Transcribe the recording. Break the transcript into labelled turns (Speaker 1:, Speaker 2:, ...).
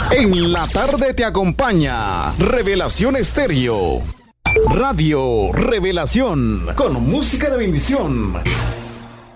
Speaker 1: En la tarde te acompaña Revelación Estéreo. Radio Revelación, con música de bendición.